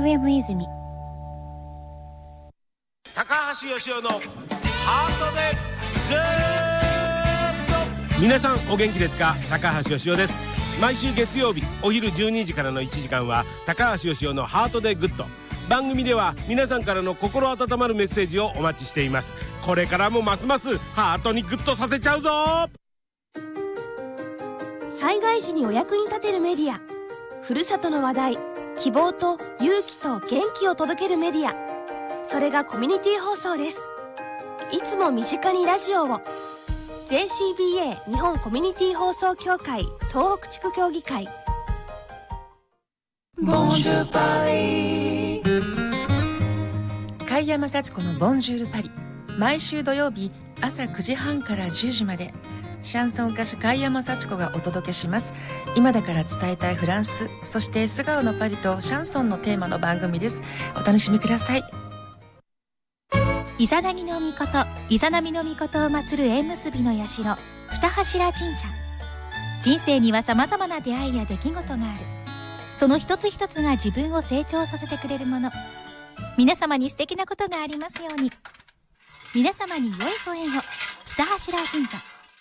FM 泉。 高橋義雄のハートでグーッと。皆さんお元気ですか？高橋義雄です。毎週月曜日お昼12時からの1時間は高橋義雄のハートでグッド。番組では皆さんからの心温まるメッセージをお待ちしています。これからもますますハートにグッとさせちゃうぞ。 災害時にお役に立てるメディア、ふるさとの話題、希望と勇気と元気を届けるメディア、それがコミュニティ放送です。いつも身近にラジオを。 JCBA 日本コミュニティ放送協会東北地区協議会。 ボンジュールパリ、貝山幸子のボンジュールパリ、毎週土曜日朝9時半から10時までシャンソン歌手貝山幸子がお届けします。今だから伝えたいフランス、そして素顔のパリとシャンソンのテーマの番組です。お楽しみください。 イザナギの御事、イザナミの御事を祀る縁結びの社、二柱神社。人生には様々な出会いや出来事がある。その一つ一つが自分を成長させてくれるもの。皆様に素敵なことがありますように。皆様に良いご縁を。二柱神社。